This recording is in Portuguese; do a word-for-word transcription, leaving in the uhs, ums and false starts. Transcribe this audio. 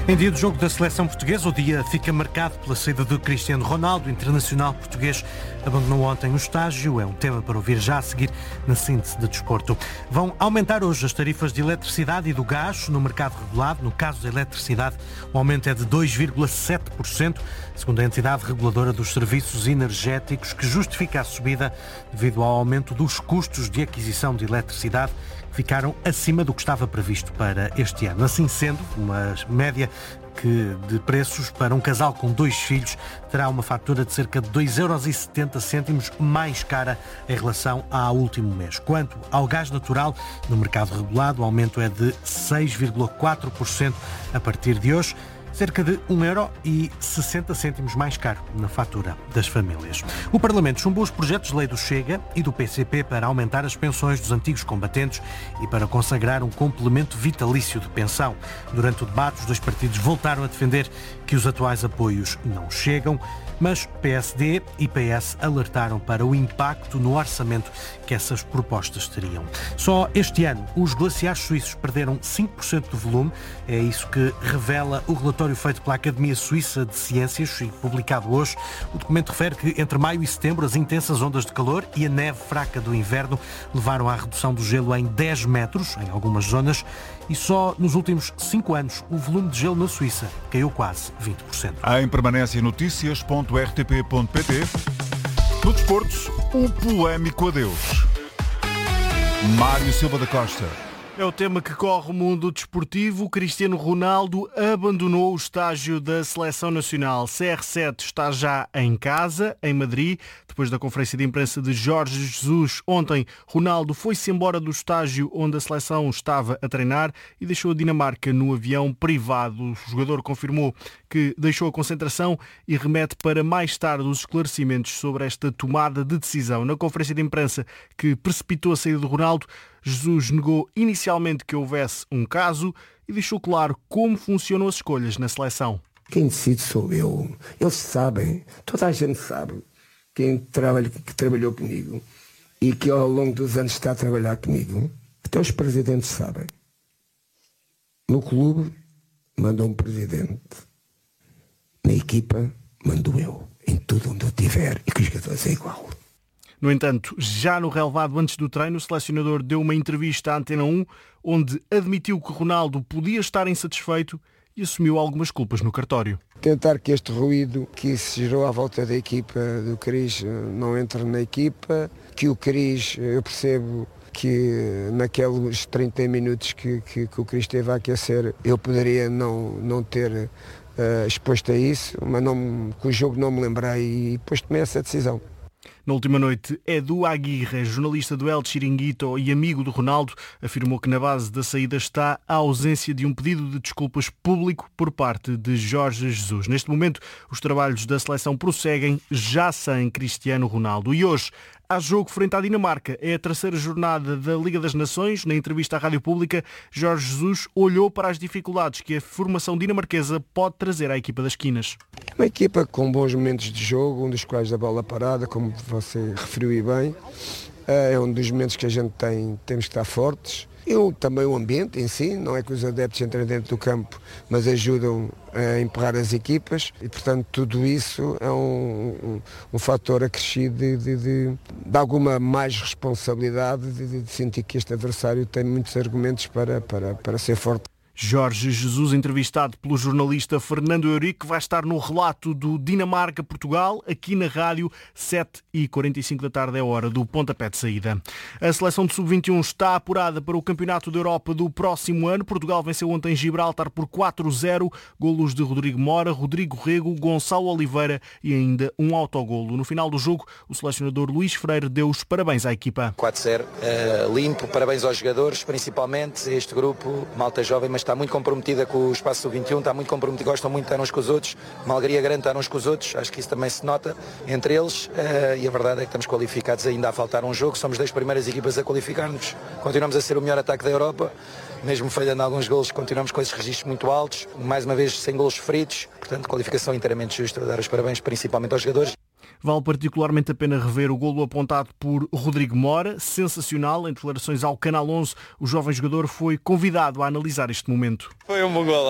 Em dia do jogo da seleção portuguesa, o dia fica marcado pela saída de Cristiano Ronaldo. O internacional português abandonou ontem o estágio. É um tema para ouvir já a seguir na síntese de desporto. Vão aumentar hoje as tarifas de eletricidade e do gás no mercado regulado. No caso da eletricidade, o aumento é de dois vírgula sete por cento, segundo a entidade reguladora dos serviços energéticos, que justifica a subida devido ao aumento dos custos de aquisição de eletricidade, que ficaram acima do que estava previsto para este ano. Assim sendo, uma média que de preços para um casal com dois filhos terá uma fatura de cerca de dois vírgula setenta euros mais cara em relação ao último mês. Quanto ao gás natural, no mercado regulado, o aumento é de seis vírgula quatro por cento a partir de hoje, cerca de um euro e sessenta cêntimos mais caro na fatura das famílias. O Parlamento chumbou os projetos de lei do Chega e do P C P para aumentar as pensões dos antigos combatentes e para consagrar um complemento vitalício de pensão. Durante o debate, os dois partidos voltaram a defender que os atuais apoios não chegam, mas P S D e P S alertaram para o impacto no orçamento que essas propostas teriam. Só este ano, os glaciares suíços perderam cinco por cento do volume. É isso que revela o relatório feito pela Academia Suíça de Ciências e publicado hoje. O documento refere que entre maio e setembro as intensas ondas de calor e a neve fraca do inverno levaram à redução do gelo em dez metros, em algumas zonas, e só nos últimos cinco anos o volume de gelo na Suíça caiu quase vinte por cento. Em permanência notícias ponto r t p ponto p t. No desportos, o polémico adeus. Mário Silva da Costa. É o tema que corre o mundo desportivo. Cristiano Ronaldo abandonou o estágio da Seleção Nacional. C R sete está já em casa, em Madrid. Depois da conferência de imprensa de Jorge Jesus, ontem, Ronaldo foi-se embora do estágio onde a seleção estava a treinar e deixou a Dinamarca no avião privado. O jogador confirmou que deixou a concentração e remete para mais tarde os esclarecimentos sobre esta tomada de decisão. Na conferência de imprensa que precipitou a saída de Ronaldo, Jesus negou inicialmente que houvesse um caso e deixou claro como funcionam as escolhas na seleção. Quem decide sou eu. Eles sabem, toda a gente sabe, quem trabalha, que trabalhou comigo e que ao longo dos anos está a trabalhar comigo. Até os presidentes sabem. No clube, manda um presidente. Na equipa, mando eu. Em tudo onde eu estiver e que os jogadores é igual. No entanto, já no relevado antes do treino, o selecionador deu uma entrevista à Antena um, onde admitiu que Ronaldo podia estar insatisfeito e assumiu algumas culpas no cartório. Tentar que este ruído que se gerou à volta da equipa do Cris não entre na equipa, que o Cris, eu percebo que naqueles trinta minutos que, que, que o Cris esteve a aquecer, eu poderia não, não ter uh, exposto a isso, mas não, que o jogo não me lembrei e depois tomei essa decisão. Na última noite, Edu Aguirre, jornalista do El Chiringuito e amigo do Ronaldo, afirmou que na base da saída está a ausência de um pedido de desculpas público por parte de Jorge Jesus. Neste momento, os trabalhos da seleção prosseguem já sem Cristiano Ronaldo. E hoje há jogo frente à Dinamarca. É a terceira jornada da Liga das Nações. Na entrevista à Rádio Pública, Jorge Jesus olhou para as dificuldades que a formação dinamarquesa pode trazer à equipa das quinas. Uma equipa com bons momentos de jogo, um dos quais da bola parada, como você referiu e bem. É um dos momentos que a gente tem, temos que estar fortes. E também o ambiente em si, não é que os adeptos entrem dentro do campo, mas ajudam a empurrar as equipas e, portanto, tudo isso é um, um, um fator acrescido de, de, de, de alguma mais responsabilidade, de, de sentir que este adversário tem muitos argumentos para, para, para ser forte. Jorge Jesus, entrevistado pelo jornalista Fernando Eurico, vai estar no relato do Dinamarca-Portugal, aqui na rádio, sete e quarenta e cinco da tarde é a hora do pontapé de saída. A seleção de sub vinte e um está apurada para o Campeonato da Europa do próximo ano. Portugal venceu ontem Gibraltar por quatro a zero, golos de Rodrigo Mora, Rodrigo Rego, Gonçalo Oliveira e ainda um autogolo. No final do jogo, o selecionador Luís Freire deu os parabéns à equipa. quatro a zero, uh, limpo, parabéns aos jogadores, principalmente este grupo, malta jovem, mas está muito comprometida com o espaço sub vinte e um, está muito comprometida, gostam muito de estar uns com os outros, uma alegria grande estar uns com os outros, acho que isso também se nota entre eles, uh, e a verdade é que estamos qualificados, ainda a faltar um jogo, somos das primeiras equipas a qualificar-nos, continuamos a ser o melhor ataque da Europa, mesmo falhando alguns golos, continuamos com esses registros muito altos, mais uma vez sem golos feridos, portanto qualificação inteiramente justa, dar os parabéns principalmente aos jogadores. Vale particularmente a pena rever o golo apontado por Rodrigo Mora, sensacional. Em declarações ao Canal onze, o jovem jogador foi convidado a analisar este momento. Foi um bom golo.